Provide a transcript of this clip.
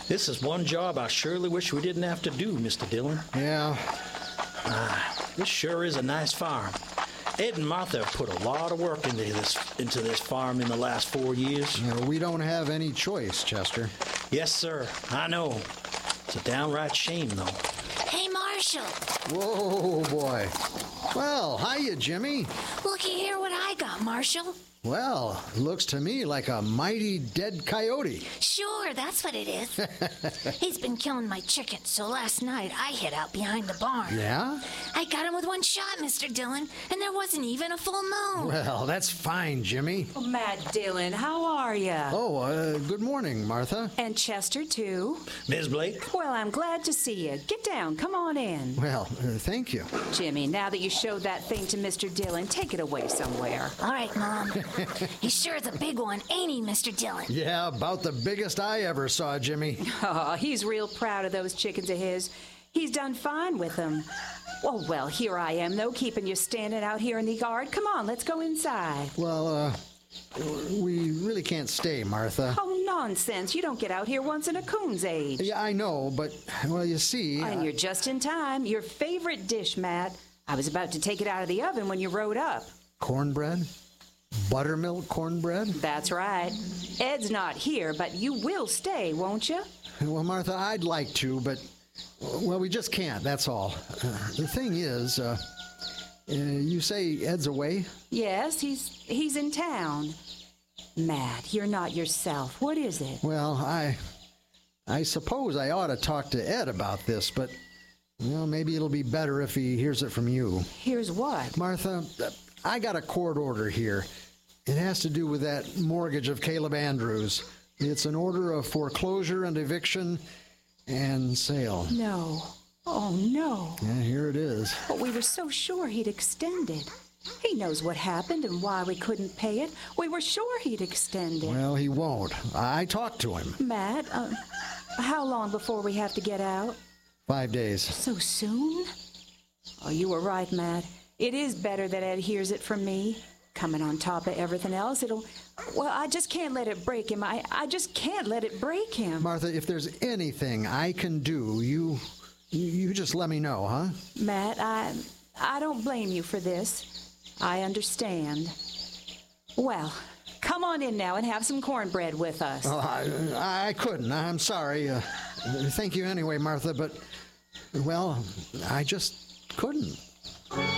This is one job I surely wish we didn't have to do, Mr. Dillon. Yeah. This sure is a nice farm. Ed and Martha have put a lot of work into this farm in the last 4 years. We don't have any choice, Chester. Yes, sir. I know. It's a downright shame, though. Hey, Marshall. Whoa, boy. Well, hiya, Jimmy. Looky here what I got, Marshall. Well, looks to me like a mighty dead coyote. Sure, that's what it is. He's been killing my chickens, so last night I hid out behind the barn. Yeah? I got him with one shot, Mr. Dillon, and there wasn't even a full moon. Well, that's fine, Jimmy. Oh, Matt Dillon, how are you? Oh, good morning, Martha. And Chester, too. Ms. Blake? Well, I'm glad to see you. Get down. Come on in. Well, thank you. Jimmy, now that you showed that thing to Mr. Dillon, take it away somewhere. All right, Mom. He sure is a big one, ain't he, Mr. Dillon? Yeah, about the biggest I ever saw, Jimmy. Oh, he's real proud of those chickens of his. He's done fine with them. Oh, well, here I am, though, keeping you standing out here in the yard. Come on, let's go inside. Well, we really can't stay, Martha. Oh, nonsense. You don't get out here once in a coon's age. Yeah, I know, but, well, you see... And you're just in time. Your favorite dish, Matt. I was about to take it out of the oven when you rode up. Cornbread? Buttermilk cornbread? That's right. Ed's not here, but you will stay, won't you? Well, Martha, I'd like to, but, well, we just can't, that's all. The thing is, you say Ed's away? Yes, he's in town. Matt, you're not yourself. What is it? Well, I suppose I ought to talk to Ed about this, but, well, maybe it'll be better if he hears it from you. Here's what? Martha, I got a court order here. It has to do with that mortgage of Caleb Andrews. It's an order of foreclosure and eviction and sale. No. Oh, no. Yeah, here it is. But we were so sure he'd extend it. He knows what happened and why we couldn't pay it. We were sure he'd extend it. Well, he won't. I talked to him. Matt, how long before we have to get out? 5 days. So soon? Oh, you were right, Matt. It is better that Ed hears it from me. Coming on top of everything else, well, I just can't let it break him. I just can't let it break him. Martha, if there's anything I can do, you just let me know, huh? Matt, I don't blame you for this. I understand. Well, come on in now and have some cornbread with us. Well, I couldn't. I'm sorry. Thank you anyway, Martha, but, well, I just couldn't.